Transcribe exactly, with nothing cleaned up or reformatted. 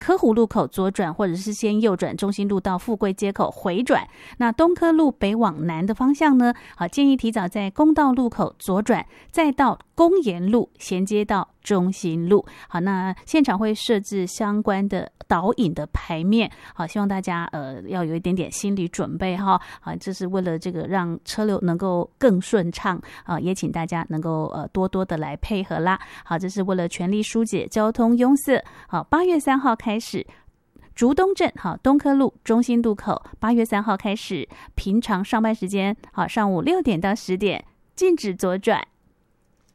科湖路口左转，或者是先右转中心路到富贵街口回转。那东科路北往南的方向呢，好，建议提早在公道路口左转，再到公园路衔接到中心路。好，那现场会设置相关的导引的牌面，好，希望大家呃要有一点点心理准备哈。好，这是为了这个让车流能够更顺畅啊，也请大家能够呃多多的来配合啦。好，这是为了全力疏解交通拥塞。好，八月三号开始。竹东镇好，东科路中心路口八月三号开始，平常上班时间好，上午六点到十点禁止左转，